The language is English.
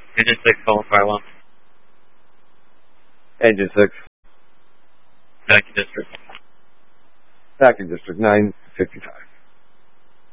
Engine 6, calling fire alarm. Engine 6. Back to district. Back in district 955.